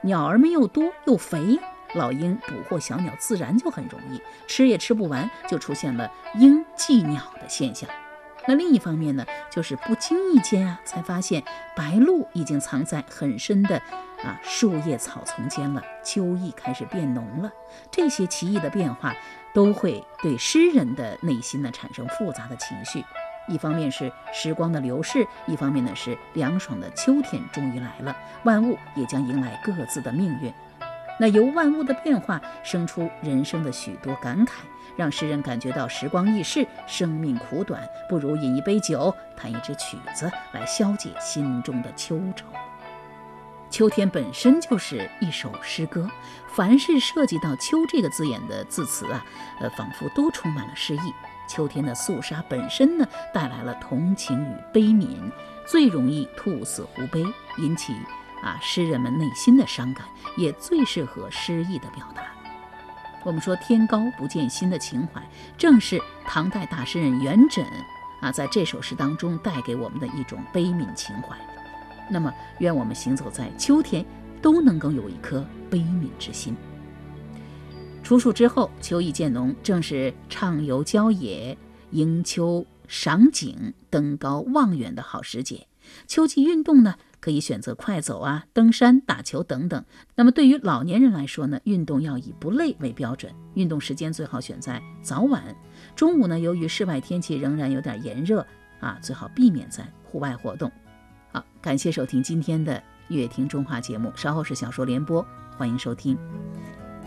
鸟儿们又多又肥，老鹰捕获小鸟自然就很容易，吃也吃不完，就出现了鹰忌鸟的现象。那另一方面呢，就是不经意间才发现白鹭已经藏在很深的树叶草丛间了，秋意开始变浓了。这些奇异的变化都会对诗人的内心呢产生复杂的情绪，一方面是时光的流逝，一方面呢是凉爽的秋天终于来了，万物也将迎来各自的命运。那由万物的变化生出人生的许多感慨，让诗人感觉到时光易逝，生命苦短，不如饮一杯酒，弹一支曲子来消解心中的秋愁。秋天本身就是一首诗歌，凡是涉及到秋这个字眼的字词仿佛都充满了诗意。秋天的肃杀本身呢，带来了同情与悲悯，最容易兔死狐悲，引起诗人们内心的伤感，也最适合诗意的表达。我们说天高不见心的情怀，正是唐代大诗人元稹在这首诗当中带给我们的一种悲悯情怀。那么愿我们行走在秋天都能够有一颗悲悯之心。处暑之后，秋意渐浓，正是畅游郊野、迎秋赏景、登高望远的好时节。秋季运动呢，可以选择快走登山、打球等等。那么对于老年人来说呢，运动要以不累为标准，运动时间最好选在早晚。中午呢，由于室外天气仍然有点炎热最好避免在户外活动。好，感谢收听今天的乐听中华节目，稍后是小说联播，欢迎收听。